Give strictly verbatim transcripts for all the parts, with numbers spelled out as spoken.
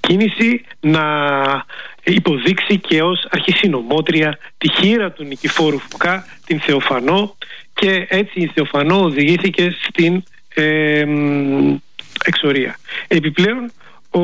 κίνηση να υποδείξει και ως αρχισυνομότρια τη χείρα του Νικηφόρου Φωκά, την Θεοφανό, και έτσι η Θεοφανό οδηγήθηκε στην ε, εξορία. Επιπλέον ο,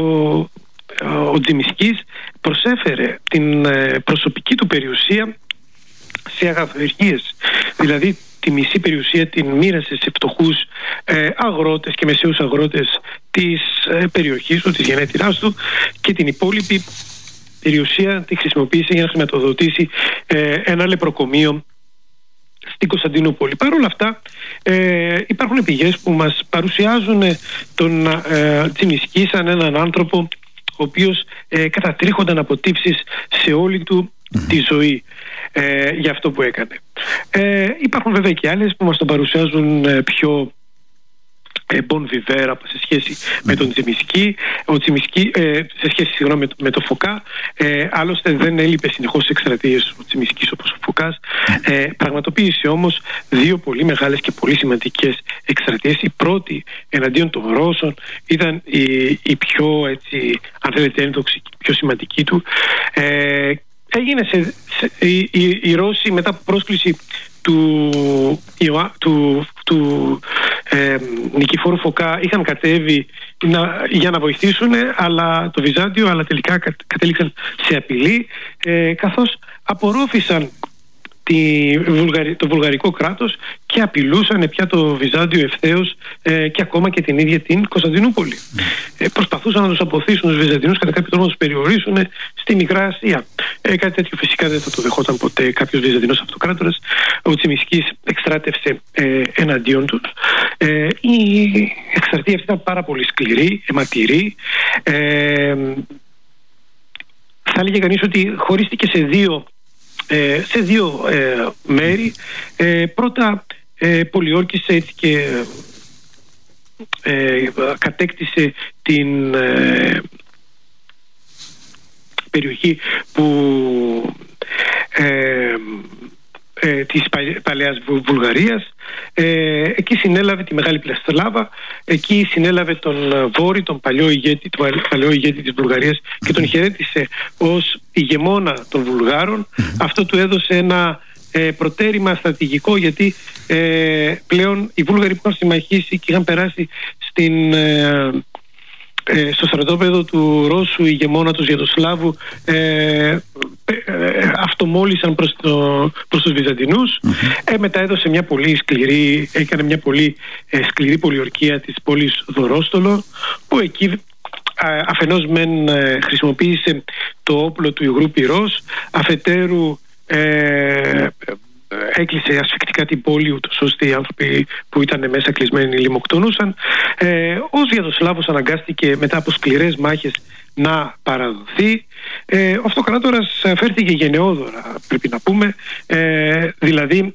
ο Τζιμισκής προσέφερε την προσωπική του περιουσία σε αγαθοεργίες, δηλαδή τη μισή περιουσία την μοίρασε σε φτωχούς ε, αγρότες και μεσαίους αγρότες της ε, περιοχής του, της γενέτειράς του, και την υπόλοιπη περιουσία τη χρησιμοποίησε για να χρηματοδοτήσει ε, ένα λεπροκομείο στην Κωνσταντινούπολη. Παρ' όλα αυτά ε, υπάρχουν πηγές που μας παρουσιάζουν τον ε, Τζιμισκή σαν έναν άνθρωπο ο οποίος ε, κατατρίχονταν από τύψεις σε όλη του τη ζωή ε, για αυτό που έκανε. Ε, υπάρχουν βέβαια και άλλες που μας τον παρουσιάζουν ε, πιο bon vivere σε σχέση mm. με τον Τζιμισκή, ο Τζιμισκή ε, σε σχέση συγγνώμη, με, με το Φωκά. Ε, άλλωστε δεν έλειπε συνεχώς σε εξτρατείες ο Τζιμισκής όπως ο Φωκάς. Ε, πραγματοποίησε όμως δύο πολύ μεγάλες και πολύ σημαντικές εξτρατείες. Η πρώτη εναντίον των Ρώσων ήταν η, η πιο, έτσι, αν θέλετε, ένδοξη και πιο σημαντική του. Ε, έγινε σε, σε, οι, οι, οι Ρώσοι μετά από πρόσκληση του, του, του ε, Νικηφόρου Φωκά είχαν κατέβει να, για να βοηθήσουν, αλλά το Βυζάντιο, αλλά τελικά κα, κατέληξαν σε απειλή, ε, καθώς απορρόφησαν τη, το βουλγαρικό κράτος και απειλούσαν πια το Βυζάντιο ευθέως ε, και ακόμα και την ίδια την Κωνσταντινούπολη. Mm. Ε, προσπαθούσαν να τους αποθήσουν τους Βυζαντινούς, κατά κάποιο τρόπο να τους περιορίσουν στη Μικρά Ασία. Ε, κάτι τέτοιο φυσικά δεν θα το δεχόταν ποτέ κάποιος Βυζαντινός αυτοκράτορας. Ο Τζιμισκής εκστράτευσε ε, εναντίον τους. Ε, η εκστρατεία αυτή ήταν πάρα πολύ σκληρή, αιματηρή. Ε, θα έλεγε κανείς ότι χωρίστηκε σε δύο Ε, σε δύο ε, μέρη. Ε, πρώτα ε, πολιόρκησε έτσι και ε, κατέκτησε την ε, περιοχή που ε, ε, της παλαιάς Βουλγαρίας. Ε, εκεί συνέλαβε τη Μεγάλη Πλαστολάβα, εκεί συνέλαβε τον Βόρη, τον παλιό ηγέτη, τον παλαιό ηγέτη της Βουλγαρίας, και τον χαιρέτησε ως ηγεμόνα των Βουλγάρων. Αυτό του έδωσε ένα ε, προτέρημα στρατηγικό, γιατί ε, πλέον οι Βούλγαροι που είχαν συμμαχήσει και είχαν περάσει στην ε, Ε, στο στρατόπεδο του Ρώσου ηγεμόνα του Σβιατοσλάβου ε, ε, ε, αυτομόλυσαν προς, το, προς τους Βυζαντινούς. Mm-hmm. ε, μετά έδωσε μια πολύ σκληρή, έκανε μια πολύ ε, σκληρή πολιορκία της πόλης Δωρόστολο, που εκεί ε, αφενός μεν ε, χρησιμοποίησε το όπλο του υγρού πυρός, αφετέρου ε, έκλεισε ασφυκτικά την πόλη, ούτως ώστε οι άνθρωποι που ήταν μέσα κλεισμένοι λιμοκτονούσαν. Ε, ο Σβιατοσλάβος αναγκάστηκε μετά από σκληρές μάχες να παραδοθεί. Ε, ο αυτοκράτορας φέρθηκε γενναιόδωρα, πρέπει να πούμε, ε, δηλαδή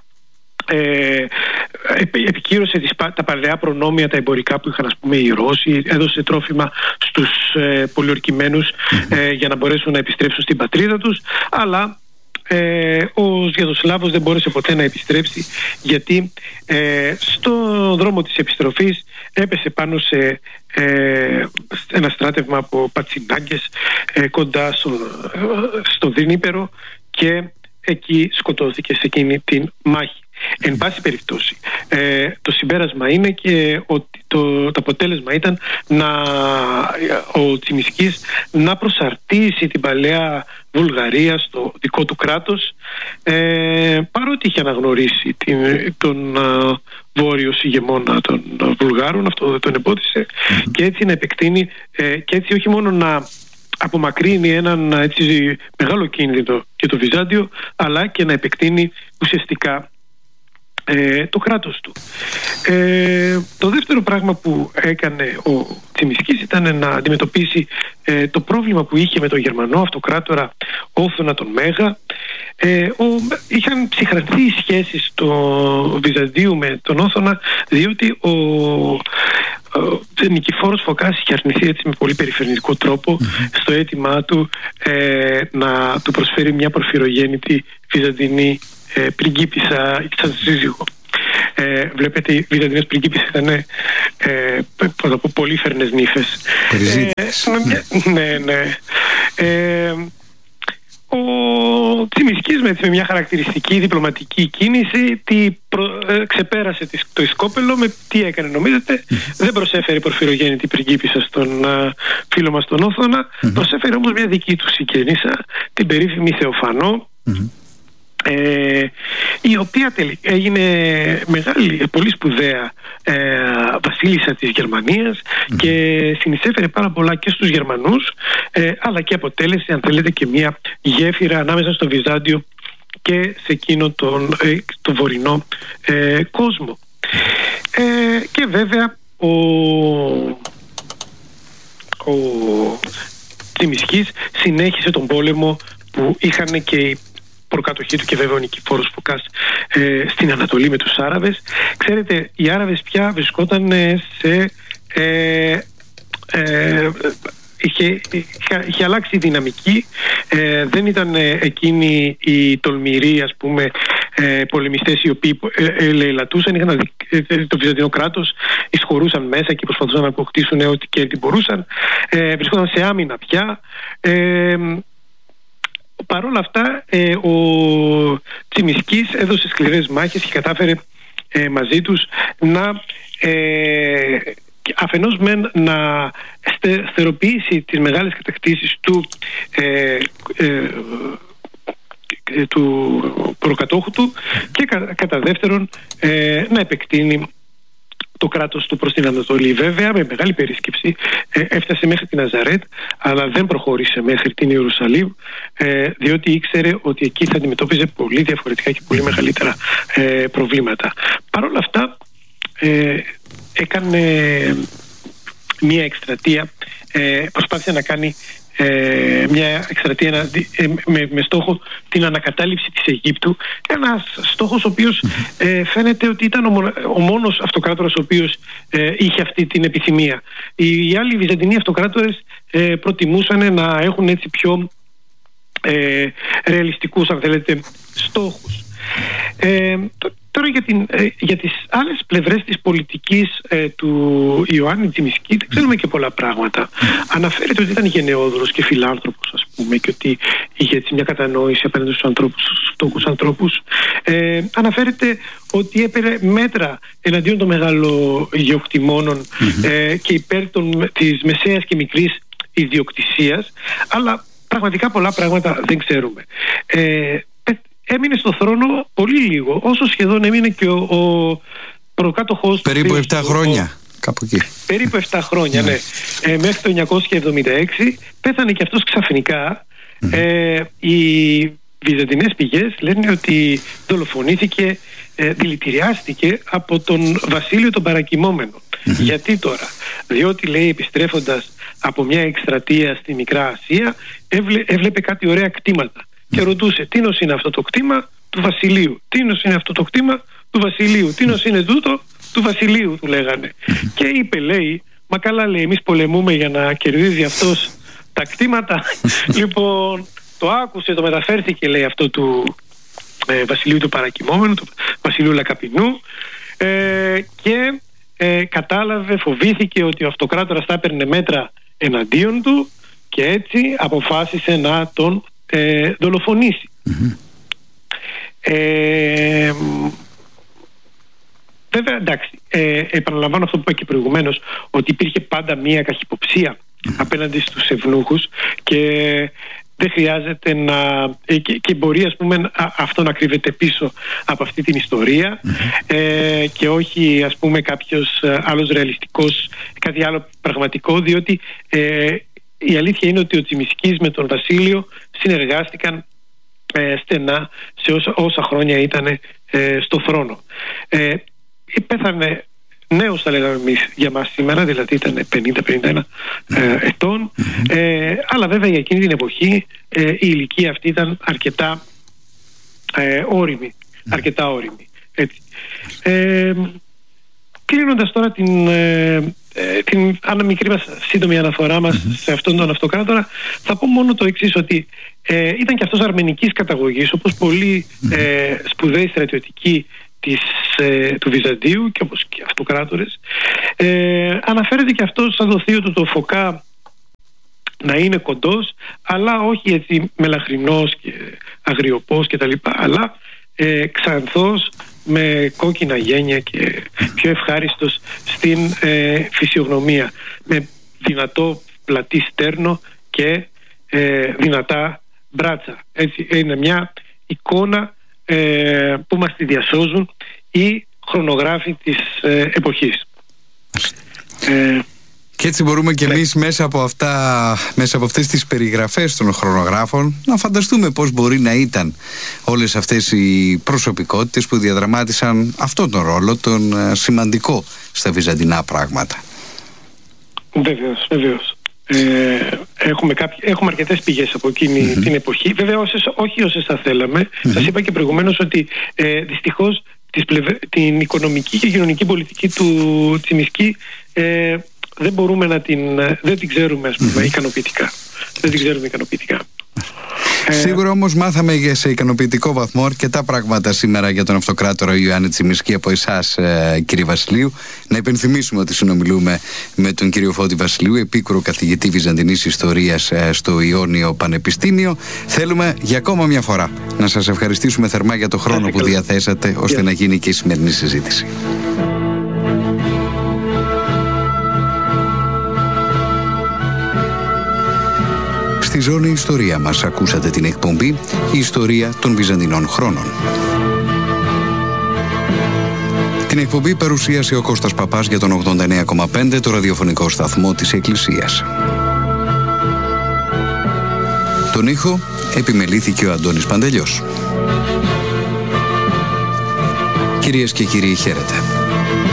ε, επικύρωσε τις, τα παλαιά προνόμια, τα εμπορικά που είχαν, ας πούμε, οι Ρώσοι, έδωσε τρόφιμα στους ε, πολιορκημένους ε, για να μπορέσουν να επιστρέψουν στην πατρίδα τους, αλλά Ε, ο Σβιατοσλάβος δεν μπόρεσε ποτέ να επιστρέψει, γιατί ε, στο δρόμο της επιστροφής έπεσε πάνω σε ε, ένα στράτευμα από πατσινάγκες ε, κοντά στο, στο Δνήπερο, και εκεί σκοτώθηκε σε εκείνη την μάχη. Εν πάση περιπτώσει, ε, το συμπέρασμα είναι και ότι το, το αποτέλεσμα ήταν να, ο Τζιμισκής να προσαρτήσει την παλαιά Βουλγαρία στο δικό του κράτος, ε, παρότι είχε αναγνωρίσει την, τον uh, βόρειο ηγεμόνα των uh, Βουλγάρων. Αυτό δεν τον εμπόδισε, mm-hmm. και έτσι να επεκτείνει ε, και έτσι όχι μόνο να απομακρύνει έναν έτσι μεγάλο κίνδυνο για το Βυζάντιο, αλλά και να επεκτείνει ουσιαστικά ε, το κράτος του. Ε, το δεύτερο πράγμα που έκανε ο Τζιμισκής ήταν να αντιμετωπίσει ε, το πρόβλημα που είχε με τον Γερμανό αυτοκράτορα Όθωνα τον Μέγα. Ε, ο, είχαν ψυχρανθεί οι σχέσεις του Βυζαντίου με τον Όθωνα, διότι ο, ο Νικηφόρος Φωκάς είχε αρνηθεί έτσι με πολύ περιφερειακό τρόπο mm-hmm. στο αίτημά του ε, να του προσφέρει μια προφυρογέννητη βυζαντινή ε, πριγκίπισσα σαν σύζυγο. Ε, βλέπετε, οι Βυζαντινές πριγκίπισσες ήταν ε, πολύ φέρνες νύφες. Ε, ναι, ναι. Ε, ο Τσιμισκής με, με μια χαρακτηριστική διπλωματική κίνηση τι προ, ε, ξεπέρασε το Ισκόπελο. Με τι έκανε νομίζετε? Mm-hmm. Δεν προσέφερε πορφυρογέννητη πριγκίπισσα στον α, φίλο μας τον Όθωνα. Mm-hmm. Προσέφερε όμως μια δική του συγγενήσα, την περίφημη Θεοφανό, mm-hmm. ε, η οποία τελικά έγινε μεγάλη, πολύ σπουδαία ε, βασίλισσα της Γερμανίας mm-hmm. και συνεισέφερε πάρα πολλά και στους Γερμανούς, ε, αλλά και αποτέλεσε, αν θέλετε, και μια γέφυρα ανάμεσα στο Βυζάντιο και σε εκείνο τον, ε, τον βορεινό ε, κόσμο. Ε, και βέβαια ο, ο Τσιμισκής συνέχισε τον πόλεμο που είχαν και οι προκατοχή του και βέβαια ο Νικηφόρος Φωκάς ε, στην Ανατολή με τους Άραβες. Ξέρετε, οι Άραβες πια βρισκόταν σε... Ε, ε, είχε, είχε, είχε αλλάξει η δυναμική. Ε, δεν ήταν ε, εκείνοι οι τολμηροί, ας πούμε, ε, πολεμιστές οι οποίοι ε, ε, ελεηλατούσαν. Είχαν ε, ε, το Βυζαντινό κράτος, εισχωρούσαν μέσα και προσπαθούσαν να αποκτήσουν ό,τι και τι μπορούσαν. Ε, βρισκόταν σε άμυνα πια. Ε, Παρ' όλα αυτά, ε, ο Τσιμισκής έδωσε σκληρές μάχες και κατάφερε ε, μαζί τους να ε, αφενός μεν να στε, στεροποιήσει τις μεγάλες κατακτήσεις του, ε, ε, ε, του προκατόχου του και κα, κατά δεύτερον ε, να επεκτείνει το κράτος του προς την Ανατολή. Βέβαια, με μεγάλη περίσκεψη ε, έφτασε μέχρι την Ναζαρέτ, αλλά δεν προχώρησε μέχρι την Ιερουσαλήμ, ε, διότι ήξερε ότι εκεί θα αντιμετώπιζε πολύ διαφορετικά και πολύ μεγαλύτερα ε, προβλήματα. Παρ' όλα αυτά, ε, έκανε μια εκστρατεία, ε, προσπάθησε να κάνει Ε, μια εκστρατεία ε, με, με στόχο την ανακατάληψη της Αιγύπτου, ένας στόχος ο οποίος ε, φαίνεται ότι ήταν ο, ο μόνος αυτοκράτορας ο οποίος ε, είχε αυτή την επιθυμία. Οι, οι άλλοι Βυζαντινοί αυτοκράτορες ε, προτιμούσαν να έχουν έτσι πιο ε, ρεαλιστικούς, αν θέλετε, στόχους. Ε, Τώρα για, την, ε, για τις άλλες πλευρές της πολιτικής ε, του Ιωάννη Τσιμισκή δεν ξέρουμε και πολλά πράγματα. Αναφέρεται ότι ήταν γενναιόδωρος και φιλάνθρωπος, ας πούμε, και ότι είχε έτσι μια κατανόηση απέναντι στους ανθρώπους, στους φτωχούς ανθρώπους. Ε, αναφέρεται ότι έπαιρε μέτρα εναντίον των μεγαλογεωκτημόνων mm-hmm. ε, και υπέρ των, της μεσαίας και μικρής ιδιοκτησίας, αλλά πραγματικά πολλά πράγματα δεν ξέρουμε. Ε, Έμεινε στο θρόνο πολύ λίγο, όσο σχεδόν έμεινε και ο, ο προκάτοχός του. Περίπου επτά χρόνια, ο... κάπου εκεί. Περίπου επτά χρόνια, ναι. ναι. Ε, μέχρι το εννιακόσια εβδομήντα έξι πέθανε και αυτός ξαφνικά. Mm. Ε, οι βυζαντινές πηγές λένε ότι δολοφονήθηκε, ε, δηλητηριάστηκε από τον Βασίλειο τον Παρακυμόμενο. Mm-hmm. Γιατί τώρα? Διότι, λέει, επιστρέφοντας από μια εκστρατεία στη Μικρά Ασία, έβλε, έβλεπε κάτι ωραία κτήματα. Και ρωτούσε τίνος είναι αυτό το κτήμα του Βασιλείου, τίνος είναι αυτό το κτήμα του Βασιλείου, τίνος είναι τούτο του Βασιλείου, του λέγανε. Και είπε, λέει, μα καλά, λέει, εμείς πολεμούμε για να κερδίζει αυτός τα κτήματα. Λοιπόν, το άκουσε, το μεταφέρθηκε, λέει, αυτό του ε, Βασιλείου του Παρακυμόμενου, του Βασιλείου Λακαπινού, ε, και ε, κατάλαβε, φοβήθηκε ότι ο αυτοκράτορας θα έπαιρνε μέτρα εναντίον του και έτσι αποφάσισε να τον Ε, δολοφονήσει. Mm-hmm. Ε, βέβαια, εντάξει, ε, επαναλαμβάνω αυτό που είπα και προηγουμένως, ότι υπήρχε πάντα μία καχυποψία mm-hmm. απέναντι στους ευνούχους και δεν χρειάζεται να... Ε, και, και μπορεί, ας πούμε, α, αυτό να κρύβεται πίσω από αυτή την ιστορία mm-hmm. ε, και όχι, ας πούμε, κάποιος άλλος ρεαλιστικός, κάτι άλλο πραγματικό, διότι ε, η αλήθεια είναι ότι ο Τσιμισκής με τον Βασίλειο συνεργάστηκαν ε, στενά σε όσα, όσα χρόνια ήταν ε, στο θρόνο. Ε, πέθανε νέος, θα λέγαμε εμείς, για μας σήμερα, δηλαδή ήταν πενήντα πενήντα ένα ε, ετών, ε, αλλά βέβαια για εκείνη την εποχή ε, η ηλικία αυτή ήταν αρκετά ε, όριμη, αρκετά όριμη. Έτσι. Ε, κλείνοντας τώρα την... Ε, την μικρή μας σύντομη αναφορά μας mm-hmm. σε αυτόν τον αυτοκράτορα, θα πω μόνο το εξής, ότι ε, ήταν και αυτός αρμενικής καταγωγής, όπως πολλοί mm-hmm. ε, σπουδαίοι στρατιωτικοί της, ε, του Βυζαντίου και όπως και αυτοκράτορες. Ε, αναφέρεται και αυτό σαν το θείο του το Φωκά να είναι κοντός, αλλά όχι έτσι μελαχρινός και αγριοπός και τα λοιπά, αλλά ε, ξανθός με κόκκινα γένια και πιο ευχάριστος στην ε, φυσιογνωμία, με δυνατό πλατή στέρνο και ε, δυνατά μπράτσα. Έτσι είναι μια εικόνα ε, που μας τη διασώζουν οι χρονογράφοι της ε, εποχής. Ε, Και έτσι μπορούμε και εμείς μέσα από, αυτά, μέσα από αυτές τις περιγραφές των χρονογράφων να φανταστούμε πώς μπορεί να ήταν όλες αυτές οι προσωπικότητες που διαδραμάτισαν αυτόν τον ρόλο, τον σημαντικό στα βυζαντινά πράγματα. Βεβαίως, βεβαίως. Ε, έχουμε, κάποιοι, έχουμε αρκετές πηγές από εκείνη mm-hmm. την εποχή. Βέβαια όσες, όχι όσες θα θέλαμε. Mm-hmm. Σας είπα και προηγουμένως ότι ε, δυστυχώς τις πλευε, την οικονομική και κοινωνική πολιτική του Τσιμισκή ε, δεν μπορούμε να την, δεν την ξέρουμε ας πούμε mm-hmm. ικανοποιητικά. Δεν την ξέρουμε ικανοποιητικά. Σίγουρα όμως μάθαμε σε ικανοποιητικό βαθμό αρκετά πράγματα σήμερα για τον αυτοκράτορα Ιωάννη Τσιμισκή από εσάς, κύριε Βασιλείου. Να υπενθυμίσουμε ότι συνομιλούμε με τον κύριο Φώτη Βασιλείου, επίκουρο καθηγητή Βυζαντινής Ιστορίας στο Ιόνιο Πανεπιστήμιο. Θέλουμε για ακόμα μια φορά να σας ευχαριστήσουμε θερμά για το χρόνο που διαθέσατε ώστε να γίνει και η σημερινή συζήτηση. Στη ζώνη ιστορία μας ακούσατε την εκπομπή «Η ιστορία των Βυζαντινών χρόνων». Την εκπομπή παρουσίασε ο Κώστας Παπάς για τον ογδόντα εννέα κόμμα πέντε, το ραδιοφωνικό σταθμό της Εκκλησίας. Τον ήχο επιμελήθηκε ο Αντώνης Παντελιός. Κυρίες και κύριοι, χαίρετε.